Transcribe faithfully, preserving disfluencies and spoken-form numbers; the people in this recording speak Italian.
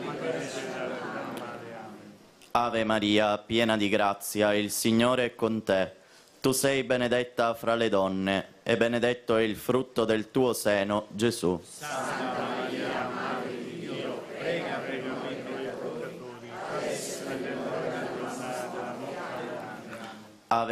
Ave Maria, piena di grazia, il Signore è con te. Tu sei benedetta fra le donne, e benedetto è il frutto del tuo seno, Gesù. Santa